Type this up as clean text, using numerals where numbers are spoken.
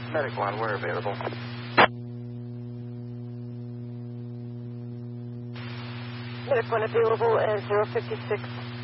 Medic 1, we're available. Medic 1 available at 056.